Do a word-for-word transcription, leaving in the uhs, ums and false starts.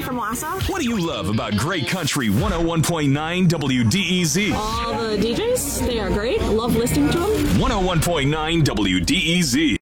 from Wausau. What do you love about Great Country one oh one point nine W D E Z? All the D Js, they are great. I love listening to them. one oh one point nine W D E Z.